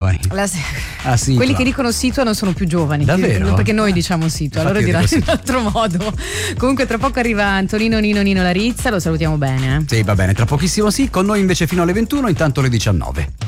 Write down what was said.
giovani. Ah, sì, quelli che dicono Situa non sono più giovani. Davvero? Perché noi diciamo Situa, allora diranno in altro modo. Comunque tra poco arriva Antonino Nino Larizza, lo salutiamo bene. Sì, va bene, tra pochissimo sì, con noi invece fino alle 21, intanto le 19.